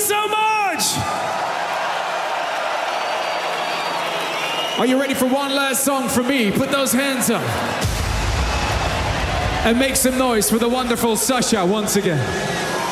so much. Are you ready for one last song from me? Put those hands up. And make some noise for the wonderful Sasha once again.